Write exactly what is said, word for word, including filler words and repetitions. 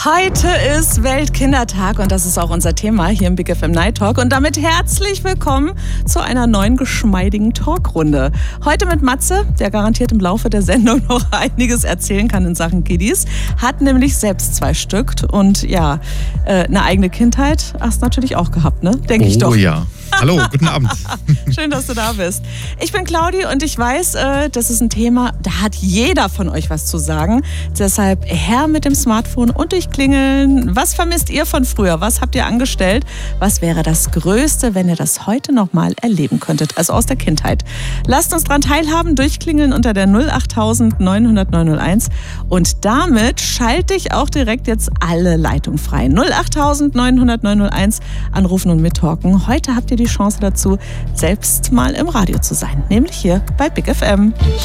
Heute ist Weltkindertag und das ist auch unser Thema hier im Big F M Night Talk. Und damit herzlich willkommen zu einer neuen geschmeidigen Talkrunde. Heute mit Matze, der garantiert im Laufe der Sendung noch einiges erzählen kann in Sachen Kiddies. Hat nämlich selbst zwei Stück und ja, äh, eine eigene Kindheit hast du natürlich auch gehabt, ne? Denke ich doch. Oh ja. Hallo, guten Abend. Schön, dass du da bist. Ich bin Claudi und ich weiß, äh, das ist ein Thema, da hat jeder von euch was zu sagen. Deshalb her mit dem Smartphone und durchklingeln. Was vermisst ihr von früher? Was habt ihr angestellt? Was wäre das Größte, wenn ihr das heute nochmal erleben könntet? Also aus der Kindheit. Lasst uns dran teilhaben, durchklingeln unter der null acht neun null null neun null eins. Und damit schalte ich auch direkt jetzt alle Leitungen frei. null acht neun null null neun null eins anrufen und mittalken. Heute habt ihr die Chance dazu, selbst mal im Radio zu sein. Nämlich hier bei Big F M.